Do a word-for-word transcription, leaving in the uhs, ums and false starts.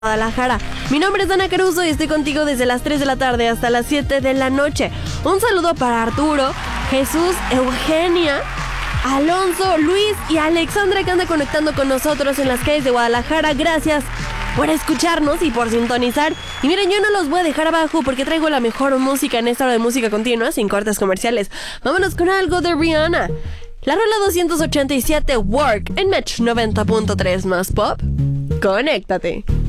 Guadalajara. Mi nombre es Dana Caruso y estoy contigo desde las tres de la tarde hasta las siete de la noche. Un saludo para Arturo, Jesús, Eugenia, Alonso, Luis y Alexandra que anda conectando con nosotros en las calles de Guadalajara. Gracias por escucharnos y por sintonizar. Y miren, yo no los voy a dejar abajo porque traigo la mejor música en esta hora de música continua, sin cortes comerciales. Vámonos con algo de Rihanna. La rola doscientos ochenta y siete, Work, en Match noventa punto tres más Pop. Conéctate.